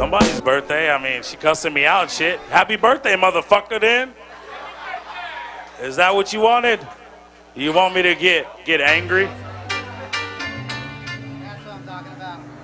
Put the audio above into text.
Somebody's birthday. I mean, she cussing me out and shit. Happy birthday, motherfucker, then. Is that what you wanted? You want me to get angry? That's what I'm talking about.